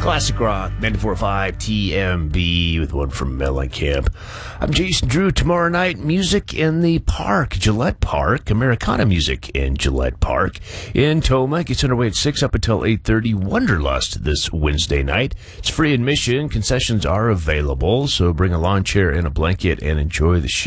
Classic Rock, 94.5 TMB with one from Mellencamp. I'm Jason Drew. Tomorrow night, music in the park, Gillette Park, Americana music in Gillette Park in Toma. Gets underway at 6 up until 8:30. Wanderlust this Wednesday night. It's free admission. Concessions are available, so bring a lawn chair and a blanket and enjoy the show.